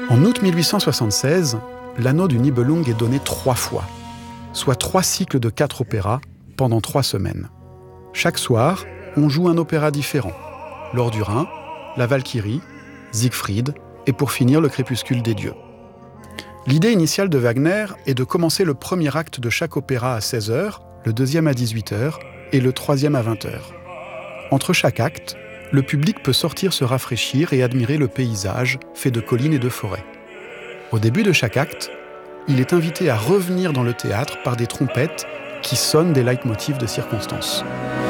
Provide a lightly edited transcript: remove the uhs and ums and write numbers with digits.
En août 1876, l'Anneau du Nibelung est donné 3 fois, soit 3 cycles de 4 opéras pendant 3 semaines. Chaque soir, on joue un opéra différent. L'Or du Rhin, La Valkyrie, Siegfried et pour finir le Crépuscule des dieux. L'idée initiale de Wagner est de commencer le premier acte de chaque opéra à 16h, le deuxième à 18h et le troisième à 20h. Entre chaque acte, le public peut sortir se rafraîchir et admirer le paysage fait de collines et de forêts. Au début de chaque acte, il est invité à revenir dans le théâtre par des trompettes qui sonnent des leitmotifs de circonstance.